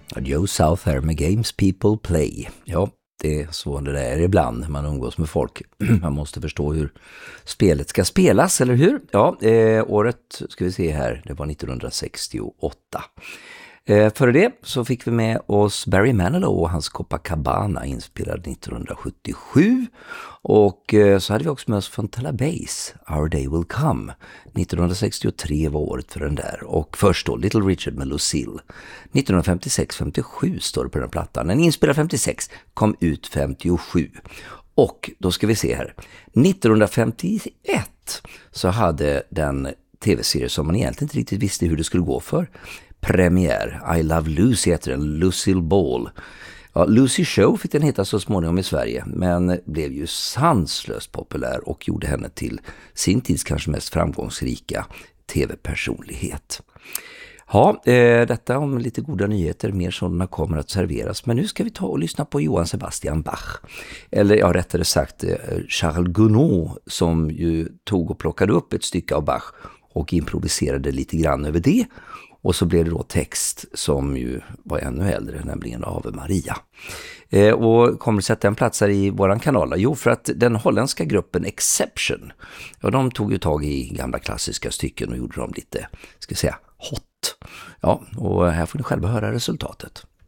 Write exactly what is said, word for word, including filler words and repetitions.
Joe South här med Games People Play. Ja, det är så det är ibland när man umgås med folk. Man måste förstå hur spelet ska spelas, eller hur? Ja, eh, året ska vi se här, det var nittonhundrasextioåtta. Eh, före det så fick vi med oss Barry Manilow och hans Copacabana inspelad nittonhundrasjuttiosju. Och eh, så hade vi också med oss Fontella Bass, Our Day Will Come. nittonhundrasextiotre var året för den där. Och först då Little Richard med Lucille. nittonhundrafemtiosex femtiosju står det på den plattan. Den inspelad femtiosex, kom ut femtiosju. Och då ska vi se här. nittonhundrafemtioett så hade den tv-serie som man egentligen inte riktigt visste hur det skulle gå för premiär. I Love Lucy heter den, Lucille Ball. Ja, Lucy Show fick den heta så småningom i Sverige, men blev ju sanslöst populär och gjorde henne till sin tids kanske mest framgångsrika tv-personlighet. Ja, eh, detta om lite goda nyheter, mer sådana kommer att serveras. Men nu ska vi ta och lyssna på Johann Sebastian Bach. Eller ja, rättare sagt eh, Charles Gounod, som ju tog och plockade upp ett stycke av Bach och improviserade lite grann över det. Och så blev det då text som ju var ännu äldre, nämligen Ave Maria. Eh, och kommer sätta en plats här i våran kanal. Jo, för att den holländska gruppen Exception, ja, de tog ju tag i gamla klassiska stycken och gjorde dem lite, ska jag säga, hot. Ja, och här får ni själva höra resultatet.